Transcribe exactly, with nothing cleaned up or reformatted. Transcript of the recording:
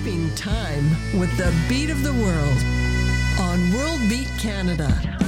keeping time with the beat of the world on World Beat Canada.